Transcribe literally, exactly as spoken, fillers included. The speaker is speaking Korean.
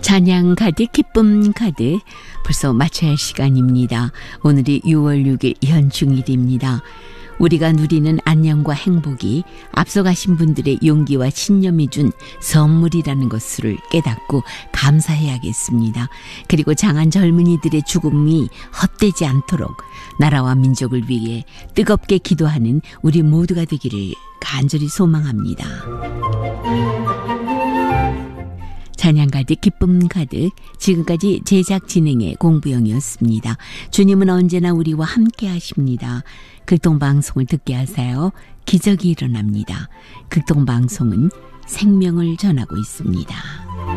찬양 가득 기쁨 가득 벌써 마쳐야 할 시간입니다. 오늘이 유월 육일 현충일입니다. 우리가 누리는 안녕과 행복이 앞서가신 분들의 용기와 신념이 준 선물이라는 것을 깨닫고 감사해야겠습니다. 그리고 장한 젊은이들의 죽음이 헛되지 않도록 나라와 민족을 위해 뜨겁게 기도하는 우리 모두가 되기를 간절히 소망합니다. 찬양 가득 기쁨 가득 지금까지 제작 진행의 공부영이었습니다. 주님은 언제나 우리와 함께 하십니다. 극동방송을 듣게 하세요. 기적이 일어납니다. 극동방송은 생명을 전하고 있습니다.